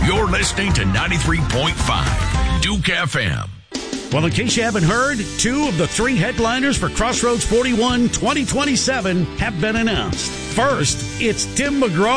You're listening to 93.5 Duke FM. Well, in case you haven't heard, 2 of the 3 headliners for Crossroads 41 2027 have been announced. First, it's Tim McGraw